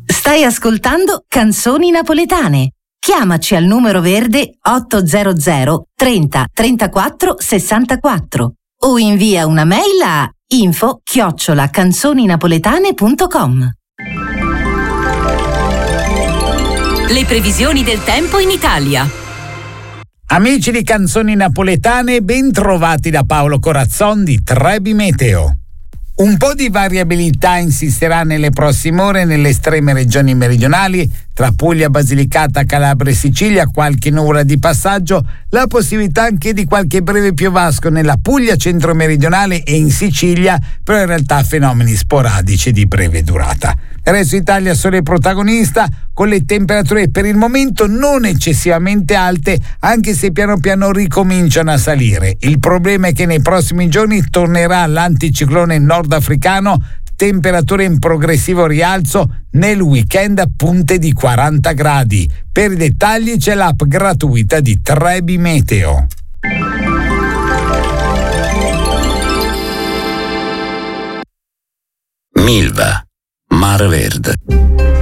Stai ascoltando Canzoni Napoletane. Chiamaci al numero verde 800 30 34 64 o invia una mail a info@canzoninapoletane.com. Le previsioni del tempo in Italia. Amici di Canzoni Napoletane, ben trovati da Paolo Corazzon di Trebi Meteo. Un po' di variabilità insisterà nelle prossime ore nelle estreme regioni meridionali, tra Puglia, Basilicata, Calabria e Sicilia, qualche nuvola di passaggio, la possibilità anche di qualche breve piovasco nella Puglia centro-meridionale e in Sicilia, però in realtà fenomeni sporadici di breve durata. Il resto Italia sole protagonista, con le temperature per il momento non eccessivamente alte, anche se piano piano ricominciano a salire. Il problema è che nei prossimi giorni tornerà l'anticiclone nordafricano, temperature in progressivo rialzo, nel weekend a punte di 40 gradi. Per i dettagli c'è l'app gratuita di Trebi Meteo. Milva, Mare Verde.